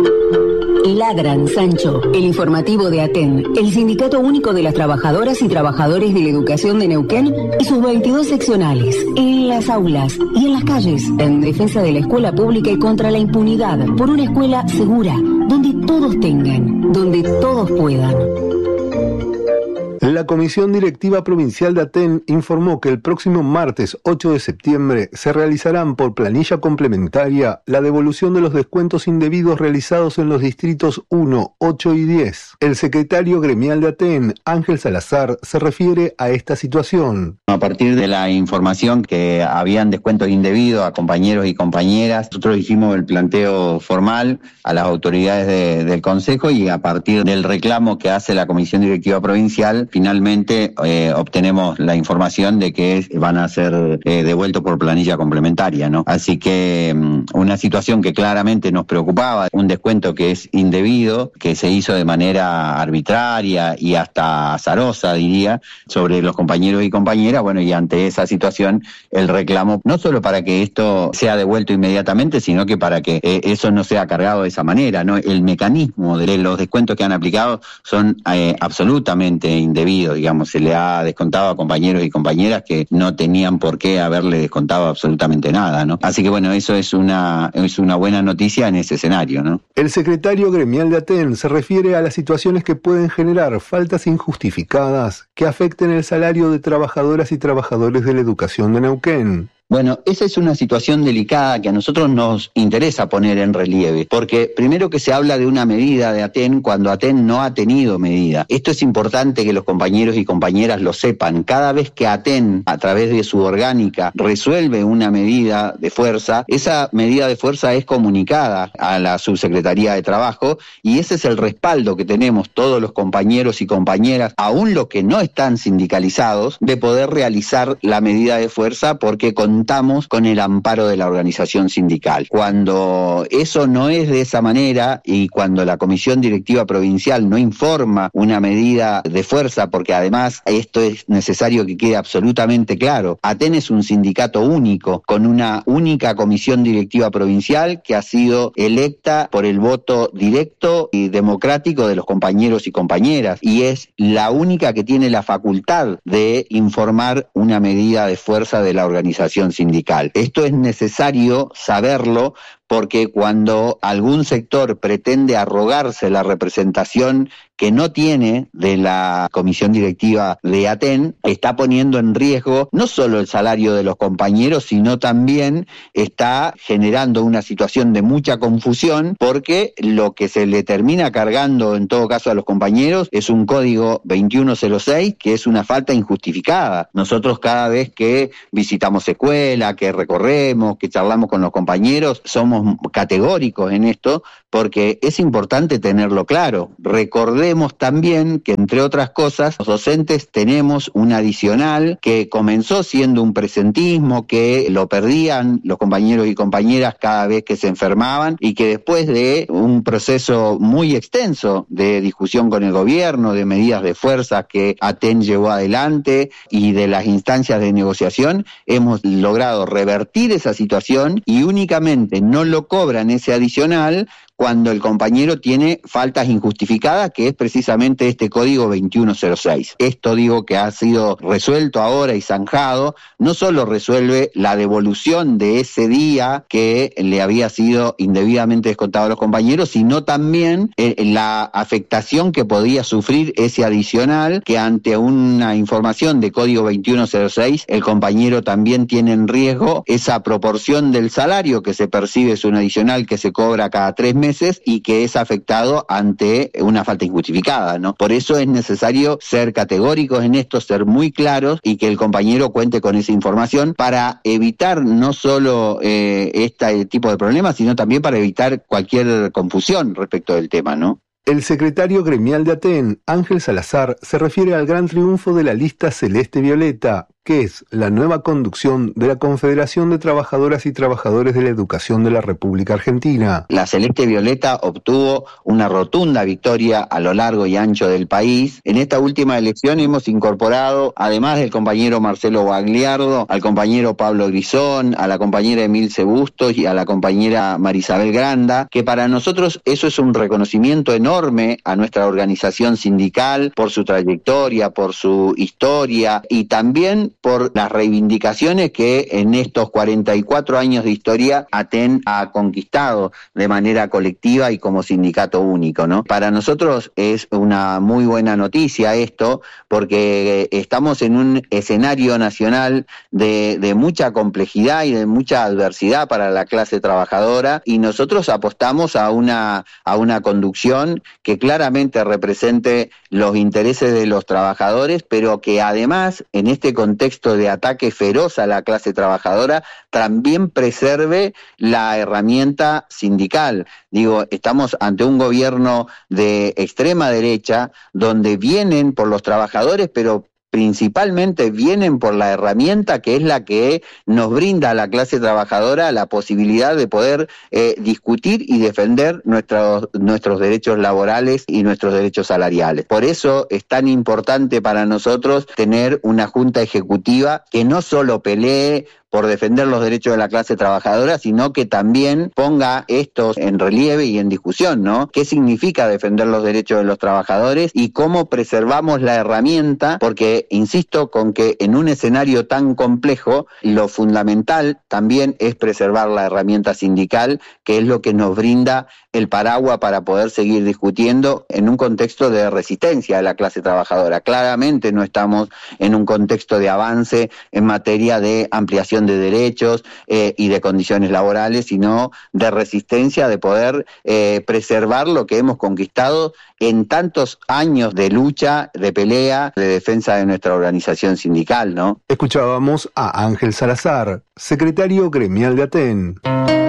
Ladran, Sancho, el informativo de ATEN, el Sindicato Único de las Trabajadoras y Trabajadores de la Educación de Neuquén y sus 22 seccionales, en las aulas y en las calles, en defensa de la escuela pública y contra la impunidad, por una escuela segura, donde todos tengan, donde todos puedan. La Comisión Directiva Provincial de ATEN informó que el próximo martes 8 de septiembre se realizarán por planilla complementaria la devolución de los descuentos indebidos realizados en los distritos 1, 8 y 10. El secretario gremial de ATEN, Ángel Salazar, se refiere a esta situación. A partir de la información que habían descuentos indebidos a compañeros y compañeras, nosotros hicimos el planteo formal a las autoridades del Consejo y a partir del reclamo que hace la Comisión Directiva Provincial, finalmente obtenemos la información de que van a ser devueltos por planilla complementaria, ¿no? Así que una situación que claramente nos preocupaba, un descuento que es indebido, que se hizo de manera arbitraria y hasta azarosa, diría, sobre los compañeros y compañeras. Bueno, y ante esa situación, el reclamo, no solo para que esto sea devuelto inmediatamente, sino que para que eso no sea cargado de esa manera, ¿no? El mecanismo de los descuentos que han aplicado son absolutamente indebidos, digamos, se le ha descontado a compañeros y compañeras que no tenían por qué haberle descontado absolutamente nada, ¿no? Así que bueno, eso es una buena noticia en ese escenario, ¿no? El secretario gremial de ATEN se refiere a las situaciones que pueden generar faltas injustificadas que afecten el salario de trabajadoras y trabajadores de la educación de Neuquén. Bueno, esa es una situación delicada que a nosotros nos interesa poner en relieve, porque primero que se habla de una medida de ATEN cuando ATEN no ha tenido medida. Esto es importante que los compañeros y compañeras lo sepan. Cada vez que ATEN, a través de su orgánica, resuelve una medida de fuerza, esa medida de fuerza es comunicada a la Subsecretaría de Trabajo y ese es el respaldo que tenemos todos los compañeros y compañeras, aún los que no están sindicalizados, de poder realizar la medida de fuerza porque contamos con el amparo de la organización sindical. Cuando eso no es de esa manera y cuando la Comisión Directiva Provincial no informa una medida de fuerza, porque además esto es necesario que quede absolutamente claro, ATEN es un sindicato único, con una única Comisión Directiva Provincial que ha sido electa por el voto directo y democrático de los compañeros y compañeras, y es la única que tiene la facultad de informar una medida de fuerza de la organización sindical. Esto es necesario saberlo porque cuando algún sector pretende arrogarse la representación que no tiene de la comisión directiva de ATEN, está poniendo en riesgo no solo el salario de los compañeros, sino también está generando una situación de mucha confusión, porque lo que se le termina cargando en todo caso a los compañeros es un código 2106, que es una falta injustificada. Nosotros cada vez que visitamos escuela, que recorremos, que charlamos con los compañeros, somos categóricos en esto, porque es importante tenerlo claro. Recordemos también que, entre otras cosas, los docentes tenemos un adicional que comenzó siendo un presentismo, que lo perdían los compañeros y compañeras cada vez que se enfermaban, y que después de un proceso muy extenso de discusión con el gobierno, de medidas de fuerza que ATEN llevó adelante y de las instancias de negociación, hemos logrado revertir esa situación y únicamente no lo cobran ese adicional cuando el compañero tiene faltas injustificadas, que es precisamente este código 2106. Esto, digo, que ha sido resuelto ahora y zanjado, no solo resuelve la devolución de ese día que le había sido indebidamente descontado a los compañeros, sino también la afectación que podía sufrir ese adicional, que ante una información de código 2106, el compañero también tiene en riesgo esa proporción del salario que se percibe, es un adicional que se cobra cada 3 meses y que es afectado ante una falta injustificada, ¿no? Por eso es necesario ser categóricos en esto, ser muy claros y que el compañero cuente con esa información para evitar no solo este tipo de problemas, sino también para evitar cualquier confusión respecto del tema, ¿no? El secretario gremial de ATEN, Ángel Salazar, se refiere al gran triunfo de la lista celeste-violeta, que es la nueva conducción de la Confederación de Trabajadoras y Trabajadores de la Educación de la República Argentina. La Celeste Violeta obtuvo una rotunda victoria a lo largo y ancho del país. En esta última elección hemos incorporado, además del compañero Marcelo Bagliardo, al compañero Pablo Grisón, a la compañera Emilce Bustos y a la compañera Marisabel Granda, que para nosotros eso es un reconocimiento enorme a nuestra organización sindical por su trayectoria, por su historia y también por las reivindicaciones que en estos 44 años de historia ATEN ha conquistado de manera colectiva y como sindicato único, ¿no? Para nosotros es una muy buena noticia esto, porque estamos en un escenario nacional de mucha complejidad y de mucha adversidad para la clase trabajadora, y nosotros apostamos a una conducción que claramente represente los intereses de los trabajadores, pero que además en este contexto de ataque feroz a la clase trabajadora también preserve la herramienta sindical. Digo, estamos ante un gobierno de extrema derecha donde vienen por los trabajadores, pero principalmente vienen por la herramienta que es la que nos brinda a la clase trabajadora la posibilidad de poder discutir y defender nuestros derechos laborales y nuestros derechos salariales. Por eso es tan importante para nosotros tener una junta ejecutiva que no solo pelee por defender los derechos de la clase trabajadora, sino que también ponga estos en relieve y en discusión, ¿no? ¿Qué significa defender los derechos de los trabajadores y cómo preservamos la herramienta? Porque insisto con que en un escenario tan complejo, lo fundamental también es preservar la herramienta sindical, que es lo que nos brinda el paraguas para poder seguir discutiendo en un contexto de resistencia de la clase trabajadora. Claramente no estamos en un contexto de avance en materia de ampliación de derechos y de condiciones laborales, sino de resistencia, de poder preservar lo que hemos conquistado en tantos años de lucha, de pelea, de defensa de nuestra organización sindical, ¿no? Escuchábamos a Ángel Salazar, secretario gremial de ATEN.